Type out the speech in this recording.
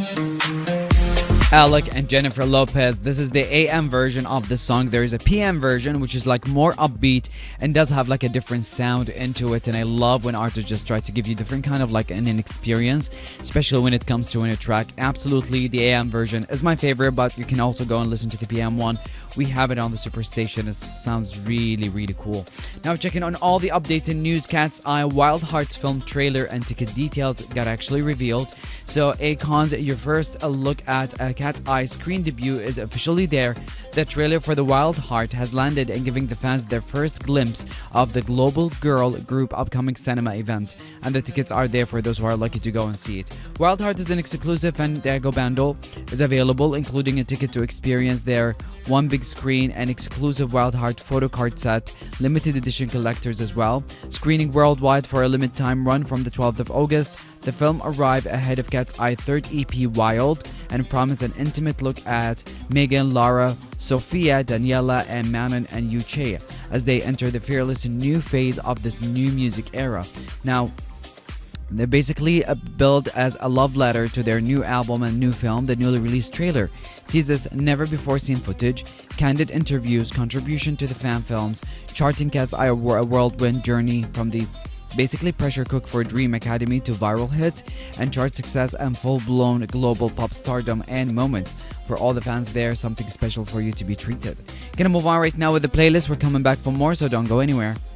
Alec and Jennifer Lopez. This is the AM version of the song. There is a PM version which is like more upbeat and does have like a different sound into it. And I love when artists just try to give you different kind of like an experience, especially when it comes to a track. Absolutely, the AM version is my favorite, but you can also go and listen to the PM one. We have it on the Superstation. It sounds really, really cool. Now checking on all the updated news. Cat's Eye Wild Hearts film trailer and ticket details got actually revealed. So Akon's your first look at Cat's Eye screen debut is officially there. The trailer for the Wild Heart has landed and giving the fans their first glimpse of the Global Girl Group upcoming cinema event. And the tickets are there for those who are lucky to go and see it. Wild Heart is an exclusive Fandango bundle is available, including a ticket to experience their one big screen and exclusive Wild Heart photo card set, limited edition collectors as well. Screening worldwide for a limited time run from the 12th of August. The film arrived ahead of Cat's Eye third EP Wild and promised an intimate look at Megan, Lara, Sophia, Daniela, and Manon and Yuche as they enter the fearless new phase of this new music era. Now, they're basically billed as a love letter to their new album and new film. The newly released trailer teases never-before-seen footage, candid interviews, contribution to the fan films, charting Cat's Eye a whirlwind journey from the basically pressure cook for Dream Academy to viral hit and chart success and full-blown global pop stardom and moment. For all the fans there, something special for you to be treated. Gonna move on right now with the playlist. We're coming back for more, so don't go anywhere.